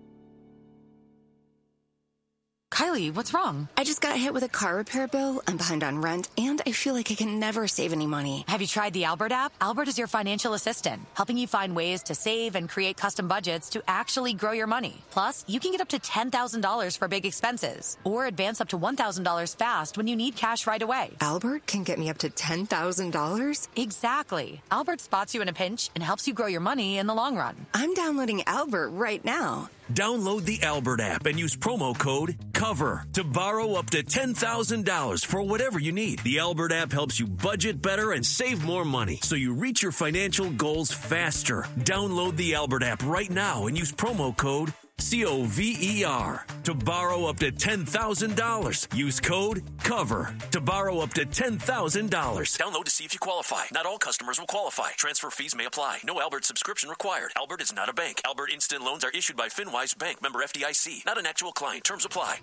Kylie, what's wrong? I just got hit with a car repair bill. I'm behind on rent, and I feel like I can never save any money. Have you tried the Albert app? Albert is your financial assistant, helping you find ways to save and create custom budgets to actually grow your money. Plus, you can get up to ten thousand dollars for big expenses, or advance up to one thousand dollars fast when you need cash right away. Albert can get me up to ten thousand dollars? Exactly. Albert spots you in a pinch and helps you grow your money in the long run. I'm downloading Albert right now. Download the Albert app and use promo code COVER to borrow up to ten thousand dollars for whatever you need. The Albert app helps you budget better and save more money so you reach your financial goals faster. Download the Albert app right now and use promo code C O V E R to borrow up to ten thousand dollars. Use code COVER to borrow up to ten thousand dollars. Download to see if you qualify. Not all customers will qualify. Transfer fees may apply. No Albert subscription required. Albert is not a bank. Albert Instant Loans are issued by FinWise Bank, member F D I C. Not an actual client. Terms apply.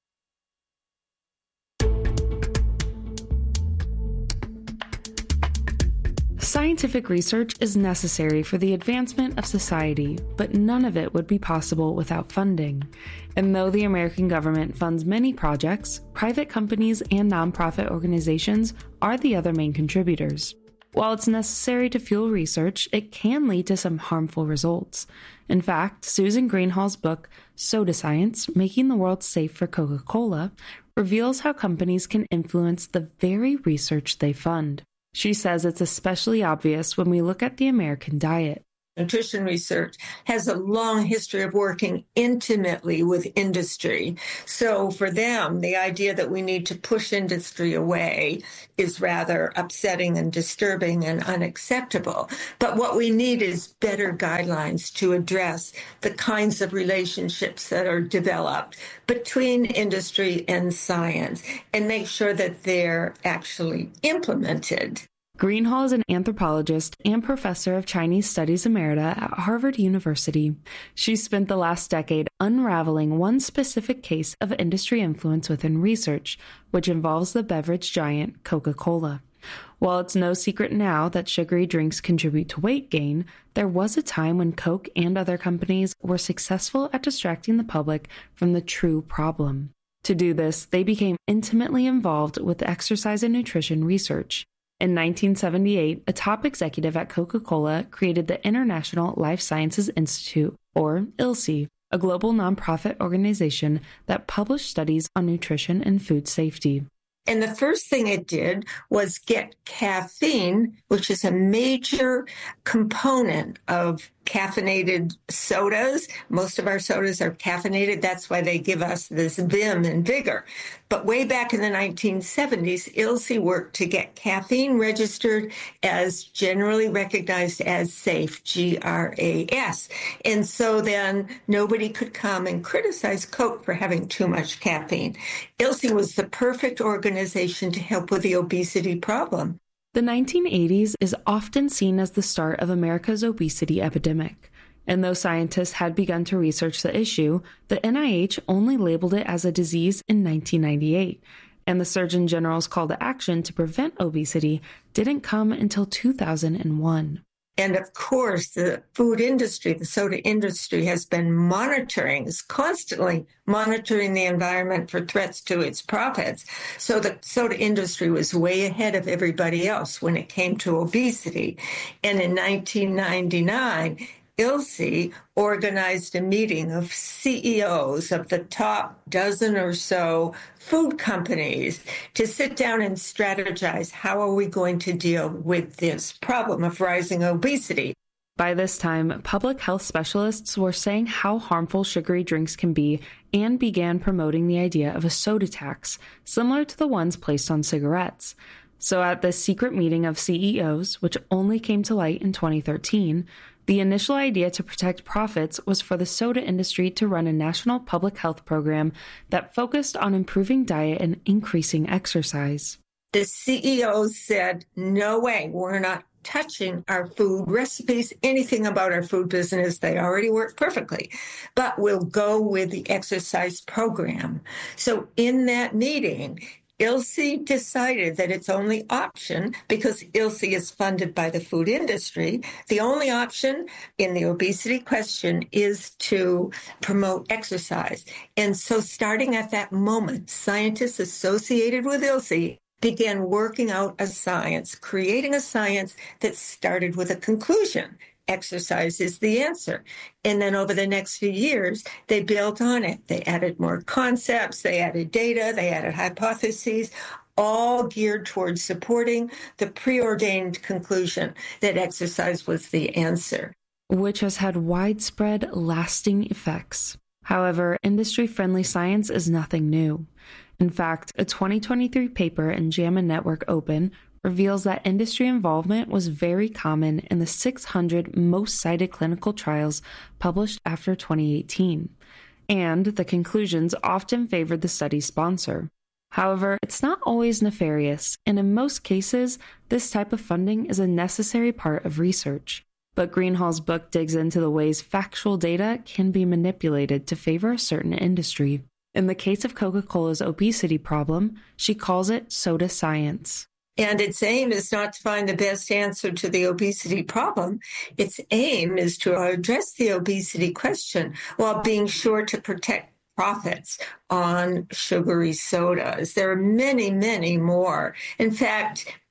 Scientific research is necessary for the advancement of society, but none of it would be possible without funding. And though the American government funds many projects, private companies and nonprofit organizations are the other main contributors. While it's necessary to fuel research, it can lead to some harmful results. In fact, Susan Greenhall's book, Soda Science: Making the World Safe for Coca-Cola, reveals how companies can influence the very research they fund. She says it's especially obvious when we look at the American diet. Nutrition research has a long history of working intimately with industry. So for them, the idea that we need to push industry away is rather upsetting and disturbing and unacceptable. But what we need is better guidelines to address the kinds of relationships that are developed between industry and science and make sure that they're actually implemented. Greenhall is an anthropologist and professor of Chinese Studies Emerita at Harvard University. She spent the last decade unraveling one specific case of industry influence within research, which involves the beverage giant Coca-Cola. While it's no secret now that sugary drinks contribute to weight gain, there was a time when Coke and other companies were successful at distracting the public from the true problem. To do this, they became intimately involved with exercise and nutrition research. In nineteen seventy-eight, a top executive at Coca-Cola created the International Life Sciences Institute, or I L S I, a global nonprofit organization that published studies on nutrition and food safety. And the first thing it did was get caffeine, which is a major component of caffeinated sodas. Most of our sodas are caffeinated. That's why they give us this vim and vigor. But way back in the nineteen seventies, I L S I worked to get caffeine registered as generally recognized as safe, G R A S. And so then nobody could come and criticize Coke for having too much caffeine. I L S I was the perfect organization to help with the obesity problem. The nineteen eighties is often seen as the start of America's obesity epidemic. And though scientists had begun to research the issue, the N I H only labeled it as a disease in nineteen ninety-eight, and the Surgeon General's call to action to prevent obesity didn't come until two thousand one. And of course, the food industry, the soda industry, has been monitoring, is constantly monitoring the environment for threats to its profits. So the soda industry was way ahead of everybody else when it came to obesity. And in nineteen ninety-nine, I L S I organized a meeting of C E Os of the top dozen or so food companies to sit down and strategize how are we going to deal with this problem of rising obesity. By this time, public health specialists were saying how harmful sugary drinks can be and began promoting the idea of a soda tax, similar to the ones placed on cigarettes. So at this secret meeting of C E Os, which only came to light in twenty thirteen, the initial idea to protect profits was for the soda industry to run a national public health program that focused on improving diet and increasing exercise. The C E Os said, no way, we're not touching our food recipes, anything about our food business. They already work perfectly, but we'll go with the exercise program. So in that meeting, I L S I decided that its only option, because I L S I is funded by the food industry, the only option in the obesity question is to promote exercise. And so starting at that moment, scientists associated with I L S I began working out a science, creating a science that started with a conclusion. Exercise is the answer. And then over the next few years, they built on it. They added more concepts, they added data, they added hypotheses, all geared towards supporting the preordained conclusion that exercise was the answer. Which has had widespread, lasting effects. However, industry-friendly science is nothing new. In fact, a twenty twenty-three paper in JAMA Network Open reveals that industry involvement was very common in the six hundred most cited clinical trials published after twenty eighteen, and the conclusions often favored the study's sponsor. However, it's not always nefarious, and in most cases, this type of funding is a necessary part of research. But Greenhall's book digs into the ways factual data can be manipulated to favor a certain industry. In the case of Coca-Cola's obesity problem, she calls it soda science. And its aim is not to find the best answer to the obesity problem. Its aim is to address the obesity question while being sure to protect profits on sugary sodas. There are many, many more. In fact,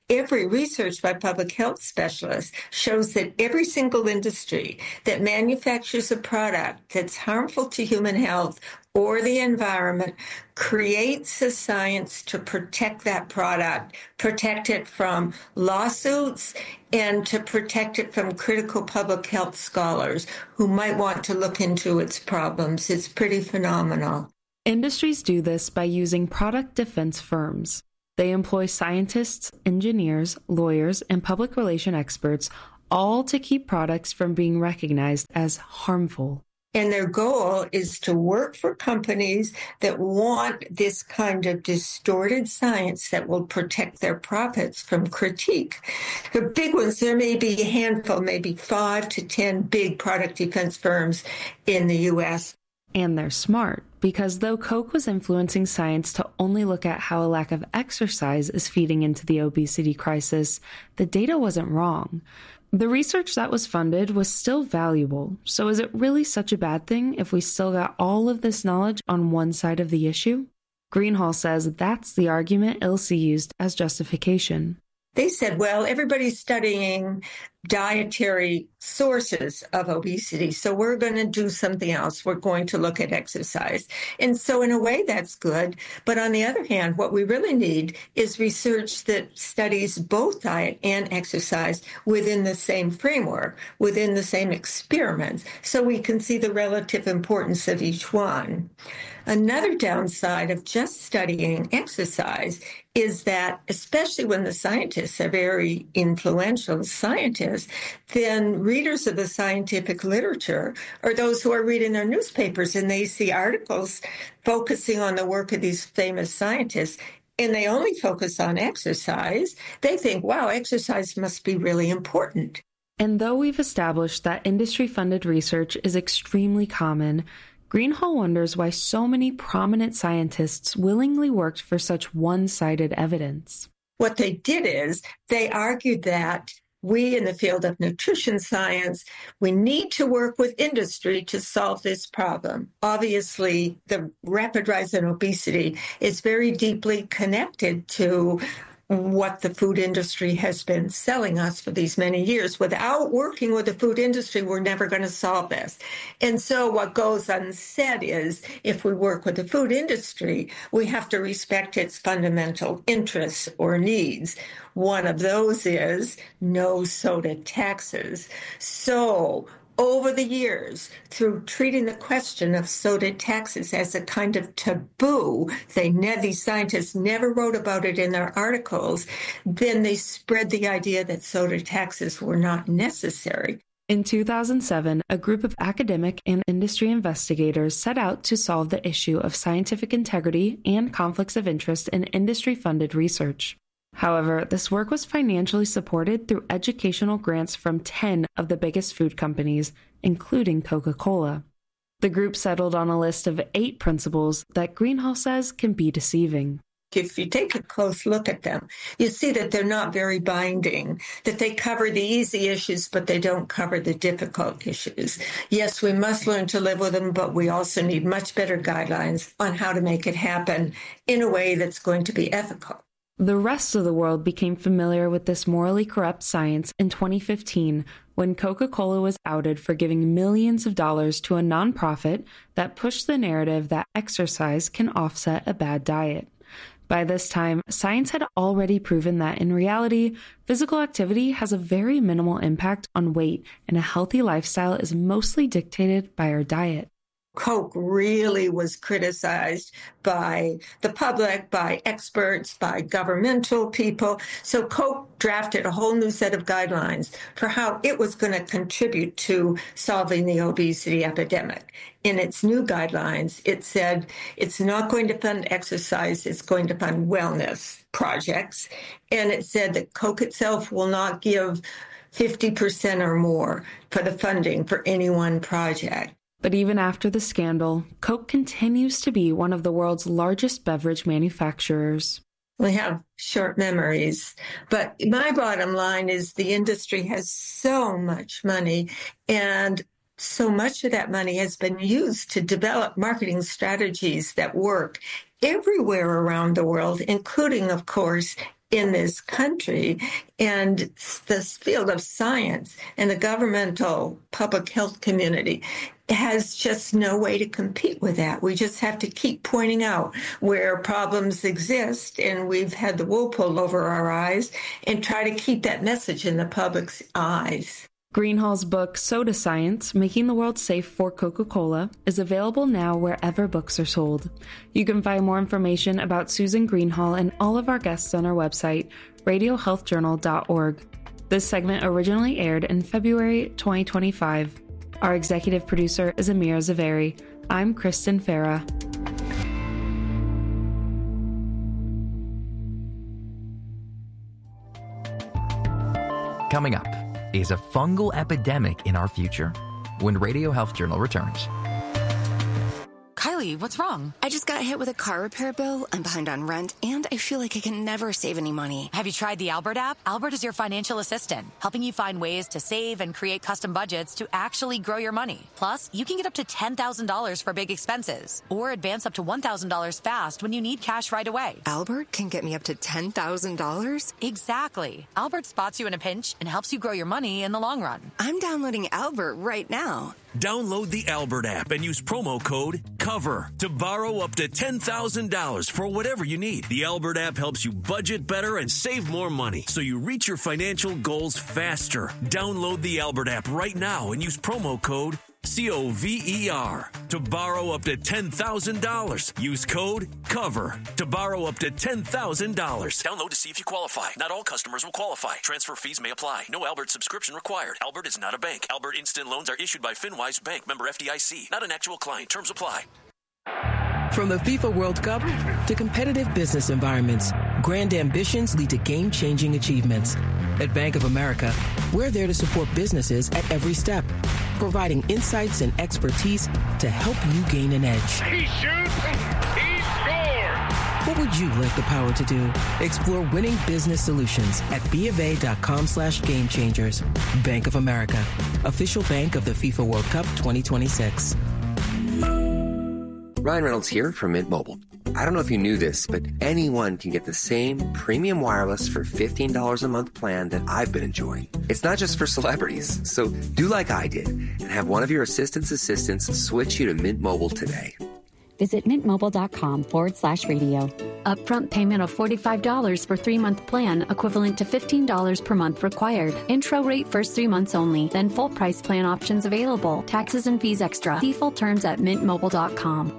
Every research by public health specialists shows that every single industry that manufactures a product that's harmful to human health or the environment creates a science to protect that product, protect it from lawsuits, and to protect it from critical public health scholars who might want to look into its problems. It's pretty phenomenal. Industries do this by using product defense firms. They employ scientists, engineers, lawyers, and public relation experts, all to keep products from being recognized as harmful. And their goal is to work for companies that want this kind of distorted science that will protect their profits from critique. The big ones, there may be a handful, maybe five to ten big product defense firms in the U S. And they're smart, because though Coke was influencing science to only look at how a lack of exercise is feeding into the obesity crisis, the data wasn't wrong. The research that was funded was still valuable, so is it really such a bad thing if we still got all of this knowledge on one side of the issue? Greenhall says that's the argument I L S E used as justification. They said, well, everybody's studying dietary sources of obesity, so we're going to do something else. We're going to look at exercise. And so in a way, that's good. But on the other hand, what we really need is research that studies both diet and exercise within the same framework, within the same experiments, so we can see the relative importance of each one. Another downside of just studying exercise is that, especially when the scientists are very influential scientists, then readers of the scientific literature are those who are reading their newspapers and they see articles focusing on the work of these famous scientists, and they only focus on exercise. They think, wow, exercise must be really important. And though we've established that industry-funded research is extremely common, Greenhall wonders why so many prominent scientists willingly worked for such one-sided evidence. What they did is they argued that we in the field of nutrition science, we need to work with industry to solve this problem. Obviously, the rapid rise in obesity is very deeply connected to what the food industry has been selling us for these many years. Without working with the food industry, we're never going to solve this. And so what goes unsaid is, if we work with the food industry, we have to respect its fundamental interests or needs. One of those is no soda taxes. So over the years, through treating the question of soda taxes as a kind of taboo, they ne- these scientists never wrote about it in their articles, then they spread the idea that soda taxes were not necessary. In two thousand seven, a group of academic and industry investigators set out to solve the issue of scientific integrity and conflicts of interest in industry-funded research. However, this work was financially supported through educational grants from ten of the biggest food companies, including Coca-Cola. The group settled on a list of eight principles that Greenhall says can be deceiving. If you take a close look at them, you see that they're not very binding, that they cover the easy issues, but they don't cover the difficult issues. Yes, we must learn to live with them, but we also need much better guidelines on how to make it happen in a way that's going to be ethical. The rest of the world became familiar with this morally corrupt science in twenty fifteen when Coca-Cola was outed for giving millions of dollars to a nonprofit that pushed the narrative that exercise can offset a bad diet. By this time, science had already proven that in reality, physical activity has a very minimal impact on weight, and a healthy lifestyle is mostly dictated by our diet. Coke really was criticized by the public, by experts, by governmental people. So Coke drafted a whole new set of guidelines for how it was going to contribute to solving the obesity epidemic. In its new guidelines, it said it's not going to fund exercise, it's going to fund wellness projects. And it said that Coke itself will not give fifty percent or more for the funding for any one project. But even after the scandal, Coke continues to be one of the world's largest beverage manufacturers. We have short memories, but my bottom line is the industry has so much money, and so much of that money has been used to develop marketing strategies that work everywhere around the world, including, of course, in this country, and this field of science and the governmental public health community has just no way to compete with that. We just have to keep pointing out where problems exist, and we've had the wool pulled over our eyes, and try to keep that message in the public's eyes. Greenhall's book, Soda Science, Making the World Safe for Coca-Cola, is available now wherever books are sold. You can find more information about Susan Greenhall and all of our guests on our website, radio health journal dot org. This segment originally aired in February twenty twenty-five. Our executive producer is Amira Zaveri. I'm Kristen Farah. Coming up, is a fungal epidemic in our future? When Radio Health Journal returns. Kylie, what's wrong? I just got hit with a car repair bill. I'm behind on rent, and I feel like I can never save any money. Have you tried the Albert app? Albert is your financial assistant, helping you find ways to save and create custom budgets to actually grow your money. Plus, you can get up to ten thousand dollars for big expenses, or advance up to one thousand dollars fast when you need cash right away. Albert can get me up to ten thousand dollars? Exactly. Albert spots you in a pinch and helps you grow your money in the long run. I'm downloading Albert right now. Download the Albert app and use promo code COVER to borrow up to ten thousand dollars for whatever you need. The Albert app helps you budget better and save more money so you reach your financial goals faster. Download the Albert app right now and use promo code C O V E R to borrow up to ten thousand dollars. Use code COVER to borrow up to ten thousand dollars. Download to see if you qualify. Not all customers will qualify. Transfer fees may apply. No Albert subscription required. Albert is not a bank. Albert Instant Loans are issued by FinWise Bank, member F D I C. Not an actual client. Terms apply. From the FIFA World Cup to competitive business environments, grand ambitions lead to game-changing achievements. At Bank of America, we're there to support businesses at every step, providing insights and expertise to help you gain an edge. He shoots, he scores! What would you like the power to do? Explore winning business solutions at BofA.com slash game changers. Bank of America, official bank of the FIFA World Cup twenty twenty-six. Ryan Reynolds here from Mint Mobile. I don't know if you knew this, but anyone can get the same premium wireless for fifteen dollars a month plan that I've been enjoying. It's not just for celebrities. So do like I did and have one of your assistant's assistants switch you to Mint Mobile today. Visit mintmobile.com forward slash radio. Upfront payment of forty-five dollars for three-month plan, equivalent to fifteen dollars per month required. Intro rate first three months only, then full price plan options available. Taxes and fees extra. See full terms at mint mobile dot com.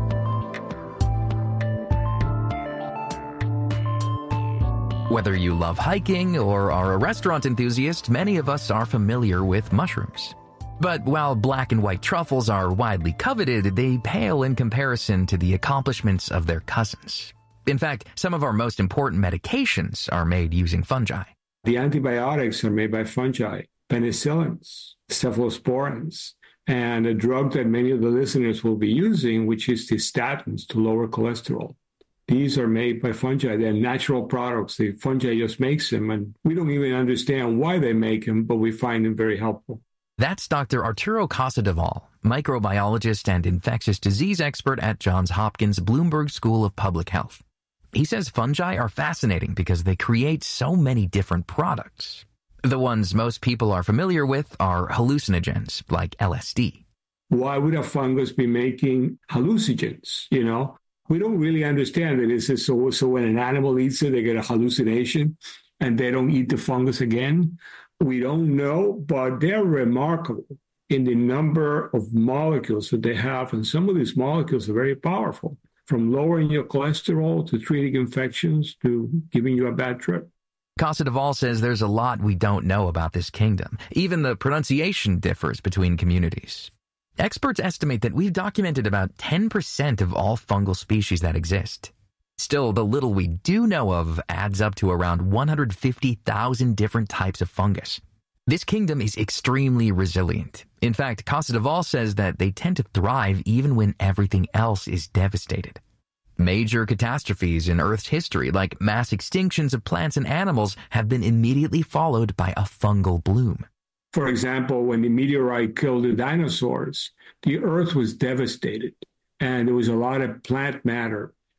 Whether you love hiking or are a restaurant enthusiast, many of us are familiar with mushrooms. But while black and white truffles are widely coveted, they pale in comparison to the accomplishments of their cousins. In fact, some of our most important medications are made using fungi. The antibiotics are made by fungi, penicillins, cephalosporins, and a drug that many of the listeners will be using, which is the statins to lower cholesterol. These are made by fungi. They're natural products. The fungi just makes them, and we don't even understand why they make them, but we find them very helpful. That's Doctor Arturo Casadevall, microbiologist and infectious disease expert at Johns Hopkins Bloomberg School of Public Health. He says fungi are fascinating because they create so many different products. The ones most people are familiar with are hallucinogens, like L S D. Why would a fungus be making hallucinogens, you know? We don't really understand it. Is it so, so when an animal eats it, they get a hallucination and they don't eat the fungus again? We don't know, but they're remarkable in the number of molecules that they have. And some of these molecules are very powerful, from lowering your cholesterol to treating infections to giving you a bad trip. Casadevall says there's a lot we don't know about this kingdom. Even the pronunciation differs between communities. Experts estimate that we've documented about ten percent of all fungal species that exist. Still, the little we do know of adds up to around one hundred fifty thousand different types of fungus. This kingdom is extremely resilient. In fact, Casadevall says that they tend to thrive even when everything else is devastated. Major catastrophes in Earth's history, like mass extinctions of plants and animals, have been immediately followed by a fungal bloom. For example, when the meteorite killed the dinosaurs, the Earth was devastated, and there was a lot of plant matter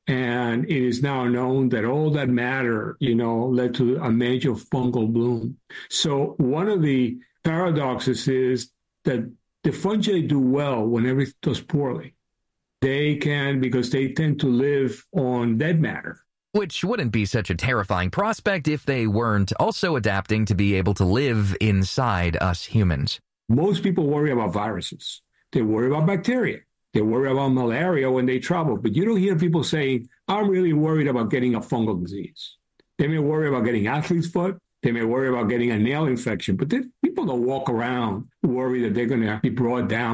And it is now known that all that matter, you know, led to a major fungal bloom. So one of the paradoxes is that the fungi do well when everything does poorly. They can, because they tend to live on dead matter. Which wouldn't be such a terrifying prospect if they weren't also adapting to be able to live inside us humans. Most people worry about viruses. They worry about bacteria. They worry about malaria when they travel. But you don't hear people saying, I'm really worried about getting a fungal disease. They may worry about getting athlete's foot. They may worry about getting a nail infection. But they, people don't walk around worried that they're going to be brought down